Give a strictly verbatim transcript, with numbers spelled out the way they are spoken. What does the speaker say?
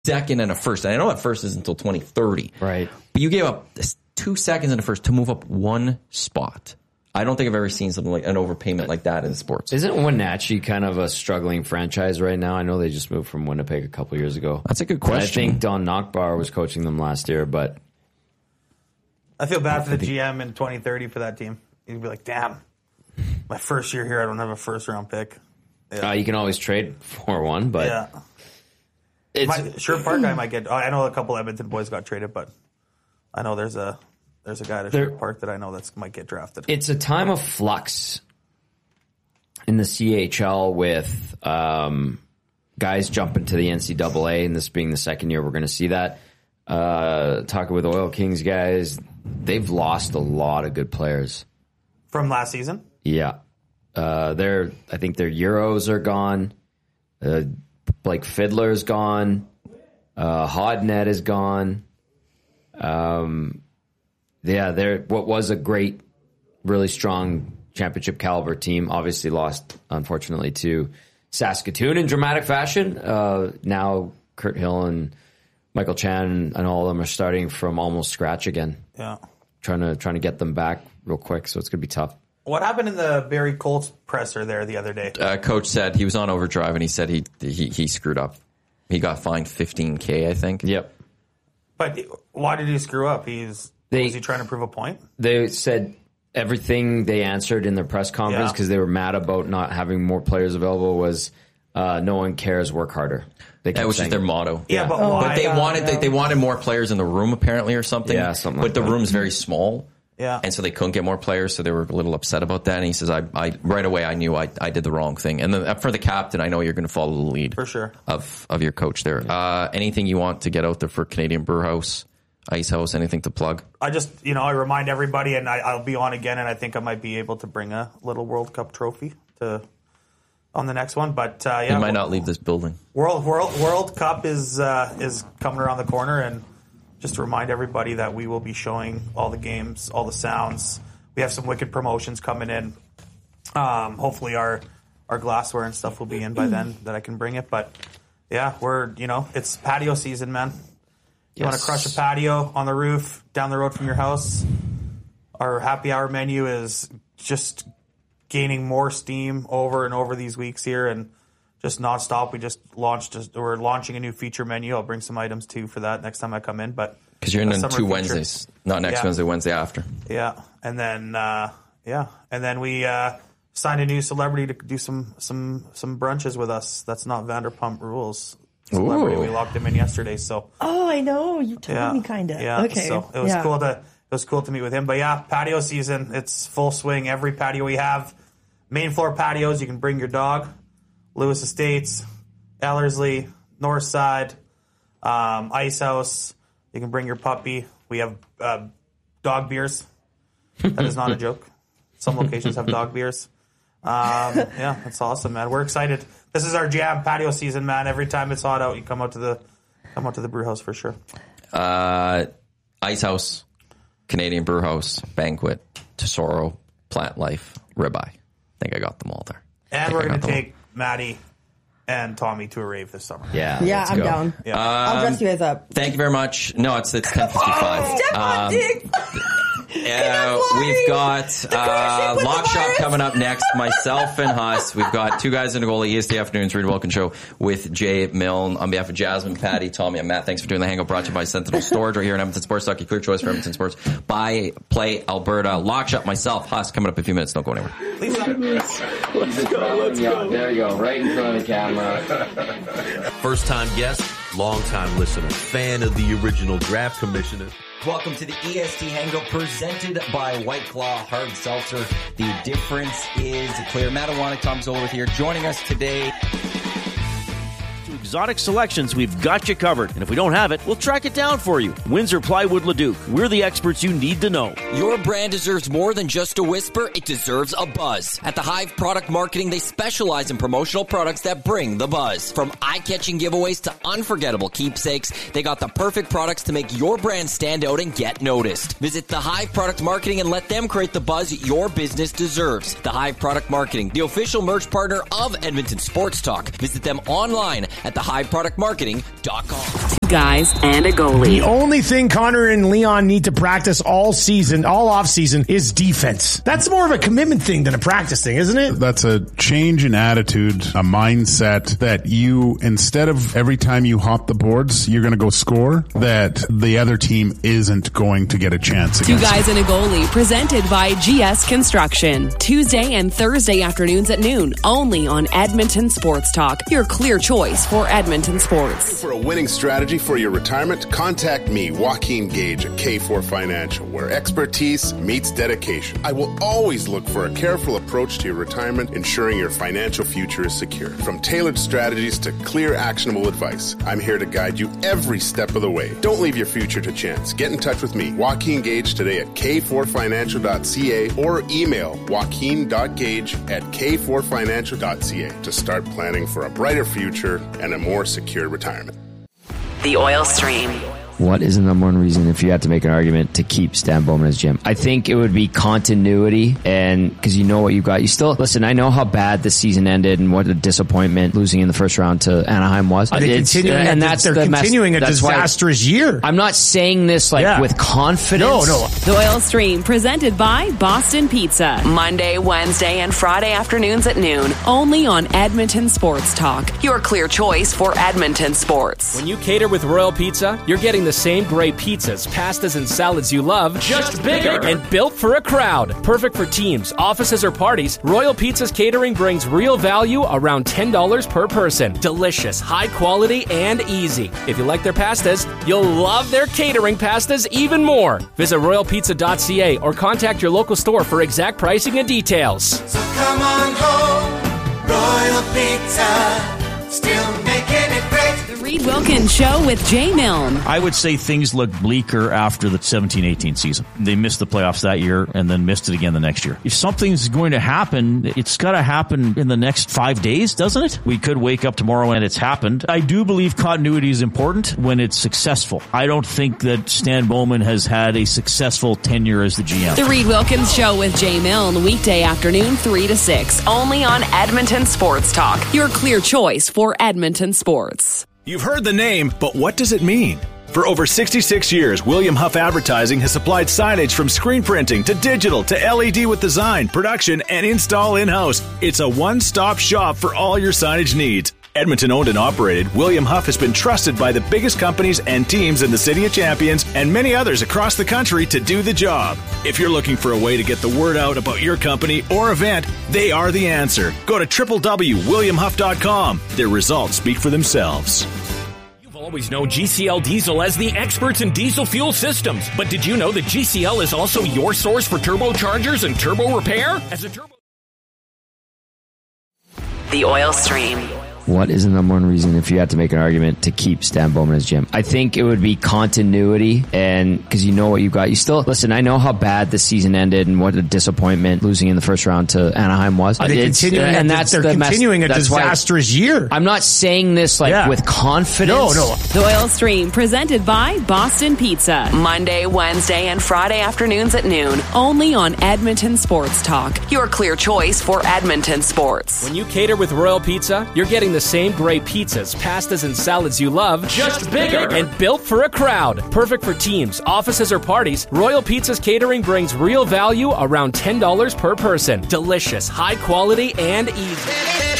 second and a first. And I know that first is until twenty thirty. Right. But you gave up this two seconds in the first to move up one spot. I don't think I've ever seen something like an overpayment like that in sports. Isn't Wenatchee kind of a struggling franchise right now? I know they just moved from Winnipeg a couple years ago. That's a good question. And I think Don Knockbauer was coaching them last year, but I feel bad for the G M in twenty thirty for that team. He'd be like, damn, my first year here, I don't have a first round pick. Yeah. Uh, you can always trade for one, but yeah. It's, my, Sherwood Park guy might get. I know a couple Edmonton boys got traded, but I know there's a there's a guy at Sherwood Park that I know that's might get drafted. It's a time of flux in the C H L with um, guys jumping to the N C double A, and this being the second year we're going to see that. Uh, talking with Oil Kings guys, they've lost a lot of good players from last season. Yeah, uh, they're I think their Euros are gone. Uh, Blake Fiddler's gone. Uh, Hodnett is gone. Um, yeah, they're what was a great, really strong championship caliber team. Obviously lost, unfortunately, to Saskatoon in dramatic fashion. Uh, now Kurt Hill and Michael Chan and all of them are starting from almost scratch again. Yeah, trying to trying to get them back real quick. So it's gonna be tough. What happened in the Barrie Colts presser there the other day? Uh, coach said he was on overdrive and he said he he, he screwed up. He got fined fifteen K, I think. Yep. But why did he screw up? He's they, was he trying to prove a point? They said everything they answered in their press conference because yeah. they were mad about not having more players available was uh, no one cares, work harder. They that was just their motto. Yeah, yeah. but why? But they God, wanted no. they, they wanted more players in the room apparently or something. Yeah, something. But like the that. room's very small. Yeah. And so they couldn't get more players, so they were a little upset about that. And he says, I, I right away I knew I, I did the wrong thing. And then for the captain, I know you're going to follow the lead. For sure. Of, of your coach there. Yeah. Uh, anything you want to get out there for Canadian Brewhouse, Ice House, anything to plug? I just, you know, I remind everybody, and I, I'll be on again, and I think I might be able to bring a little World Cup trophy to on the next one. But uh, yeah, you might not leave this building. World World World Cup is uh, is coming around the corner, and just to remind everybody that we will be showing all the games, all the sounds. We have some wicked promotions coming in. Um, hopefully our our glassware and stuff will be in by then that I can bring it. But yeah, we're, you know, it's patio season, man. You yes. want to crush a patio on the roof down the road from your house? Our happy hour menu is just gaining more steam over and over these weeks here, and just nonstop. We just launched, we're launching a new feature menu. I'll bring some items too for that next time I come in. But because you're in on two feature. Wednesdays, not next yeah. Wednesday, Wednesday after. Yeah, and then uh, yeah, and then we uh, signed a new celebrity to do some some some brunches with us. That's not Vanderpump Rules. Celebrity. Ooh. We locked him in yesterday. So oh, I know you told yeah, me kind of. Yeah, okay. So it was yeah. cool to it was cool to meet with him. But yeah, patio season. It's full swing. Every patio we have, main floor patios. You can bring your dog. Lewis Estates, Ellerslie, Northside, um, Ice House. You can bring your puppy. We have uh, dog beers. That is not a joke. Some locations have dog beers. Um, yeah, that's awesome, man. We're excited. This is our jam, patio season, man. Every time it's hot out, you come out to the come out to the brew house for sure. Uh, Ice House, Canadian Brew House, Banquet, Tesoro, Plant Life, Ribeye. I think I got them all there. And we're going to take Maddie and Tommy to a rave this summer. Yeah, yeah, I'm go. down. Yeah. Um, I'll dress you guys up. Thank you very much. No, it's it's ten fifty-five. Oh, step on, um, Dick. Uh, we've got uh, Lock Shop coming up next. Myself and Huss. We've got Two Guys in a Goalie, E S T Afternoons, Reed Wilkins Show with Jay Milne. On behalf of Jasmine, Patty, Tommy, and Matt, thanks for doing the Hangout, brought to you by Sentinel Storage right here in Edmonton Sports Talk. Your clear choice for Edmonton Sports. Buy, play, Alberta. Lock Shop, myself, Huss, coming up in a few minutes. Don't go anywhere. Let's go, let's go. There you go, right in front of the camera. First time guest, long time listener, fan of the original draft commissioner. Welcome to the E S T Hangout presented by White Claw Hard Seltzer. The difference is clear. Matt Iwanek, Tom Zola with here, joining us today. To exotic selections, we've got you covered. And if we don't have it, we'll track it down for you. Windsor Plywood Leduc. We're the experts you need to know. Your brand deserves more than just a whisper. It deserves a buzz. At the Hive Product Marketing, they specialize in promotional products that bring the buzz. From eye-catching giveaways to unforgettable keepsakes, they got the perfect products to make your brand stand out and get noticed. Visit the Hive Product Marketing and let them create the buzz your business deserves. The Hive Product Marketing, the official merch partner of Edmonton Sports Talk. Visit them online at the the hive product marketing dot com. Guys and a goalie. The only thing Connor and Leon need to practice all season, all off season, is defense. That's more of a commitment thing than a practice thing, isn't it? That's a change in attitude, a mindset that you, instead of every time you hop the boards, you're going to go score, that the other team isn't going to get a chance Two against. Guys and a Goalie, presented by G S Construction. Tuesday and Thursday afternoons at noon, only on Edmonton Sports Talk. Your clear choice for Edmonton sports. For a winning strategy for your retirement, contact me, Joaquin Gage at K four Financial, where expertise meets dedication. I will always look for a careful approach to your retirement, ensuring your financial future is secure. From tailored strategies to clear, actionable advice, I'm here to guide you every step of the way. Don't leave your future to chance. Get in touch with me, Joaquin Gage, today at K four financial dot c a or email joaquin dot gage at K four financial dot c a to start planning for a brighter future and a more secure retirement. The Oil Stream. What is the number one reason, if you had to make an argument, to keep Stan Bowman as G M? I think it would be continuity, and because you know what you got. You still, listen, I know how bad the season ended and what a disappointment losing in the first round to Anaheim was. Are they It's- continuing, and a, that's they're the mess- continuing a that's why- disastrous year. I'm not saying this like Yeah. with confidence. No, no. The Oil Stream, presented by Boston Pizza. Monday, Wednesday, and Friday afternoons at noon, only on Edmonton Sports Talk. Your clear choice for Edmonton sports. When you cater with Royal Pizza, you're getting the same great pizzas, pastas, and salads you love, just bigger and built for a crowd. Perfect for teams, offices, or parties, Royal Pizza's catering brings real value, around ten dollars per person. Delicious, high quality, and easy. If you like their pastas, you'll love their catering pastas even more. Visit royal pizza dot c a or contact your local store for exact pricing and details. So come on home, Royal Pizza, still making it great. The Reed Wilkins Show with Jay Milne. I would say things look bleaker after the seventeen eighteen season. They missed the playoffs that year and then missed it again the next year. If something's going to happen, it's got to happen in the next five days, doesn't it? We could wake up tomorrow and it's happened. I do believe continuity is important when it's successful. I don't think that Stan Bowman has had a successful tenure as the G M. The Reed Wilkins Show with Jay Milne, weekday afternoon, three to six, only on Edmonton Sports Talk. Your clear choice for Edmonton sports. You've heard the name, but what does it mean? For over sixty-six years, William Huff Advertising has supplied signage from screen printing to digital to L E D with design, production, and install in-house. It's a one-stop shop for all your signage needs. Edmonton owned and operated, William Huff has been trusted by the biggest companies and teams in the City of Champions and many others across the country to do the job. If you're looking for a way to get the word out about your company or event, they are the answer. Go to w w w dot william huff dot com. Their results speak for themselves. Always know G C L Diesel as the experts in diesel fuel systems. But did you know that G C L is also your source for turbochargers and turbo repair? As a turbo The Oil Stream. What is the number one reason, if you had to make an argument, to keep Stan Bowman as G M? I think it would be continuity, and because you know what you got. You still, listen, I know how bad the season ended and what a disappointment losing in the first round to Anaheim was. Are they It's- continuing, and a, that's they're the mess- continuing a that's why- disastrous year. I'm not saying this like Yeah. with confidence. No, no. The Oil Stream, presented by Boston Pizza. Monday, Wednesday, and Friday afternoons at noon, only on Edmonton Sports Talk. Your clear choice for Edmonton sports. When you cater with Royal Pizza, you're getting the same great pizzas, pastas, and salads you love, just bigger and built for a crowd. Perfect for teams, offices, or parties, Royal Pizza's catering brings real value, around ten dollars per person. Delicious, high quality, and easy.